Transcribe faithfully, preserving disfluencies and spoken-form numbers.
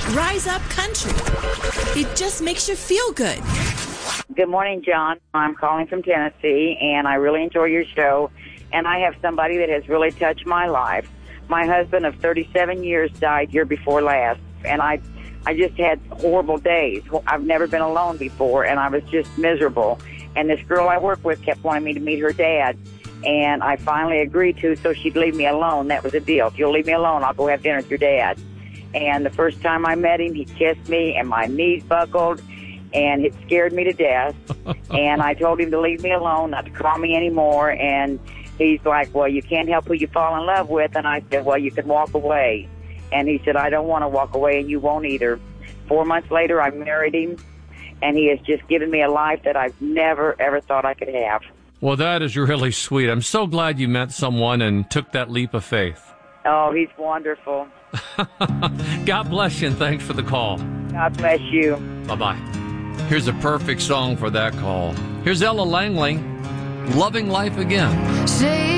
Rise Up Country. It just makes you feel good. Good morning, John. I'm calling from Tennessee, and I really enjoy your show. And I have somebody that has really touched my life. My husband of thirty-seven years died year before last, and I I just had horrible days. I've never been alone before, and I was just miserable. And this girl I work with kept wanting me to meet her dad, and I finally agreed to so she'd leave me alone. That was the deal. If you'll leave me alone, I'll go have dinner with your dad. And the first time I met him, he kissed me, and my knees buckled, and it scared me to death. And I told him to leave me alone, not to call me anymore, and he's like, well, you can't help who you fall in love with. And I said, well, you can walk away. And he said, I don't want to walk away, and you won't either. Four months later, I married him, and he has just given me a life that I've never, ever thought I could have. Well, that is really sweet. I'm so glad you met someone and took that leap of faith. Oh, he's wonderful. God bless you, and thanks for the call. God bless you. Bye-bye. Here's a perfect song for that call. Here's Ella Langley, Loving Life Again. Say